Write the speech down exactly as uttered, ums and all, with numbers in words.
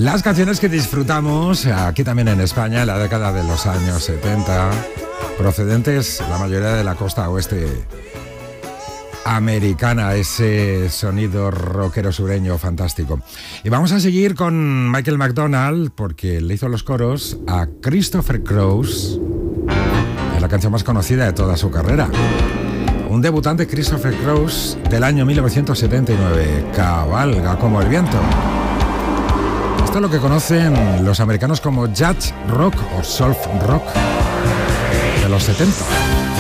Las canciones que disfrutamos aquí también en España en la década de los años setenta, procedentes la mayoría de la costa oeste americana, ese sonido rockero sureño fantástico. Y vamos a seguir con Michael McDonald porque le hizo los coros a Christopher Cross en la canción más conocida de toda su carrera. Un debutante, Christopher Cross, del año mil novecientos setenta y nueve, Cabalga como el viento. Esto es lo que conocen los americanos como jazz rock o soft rock de los setenta.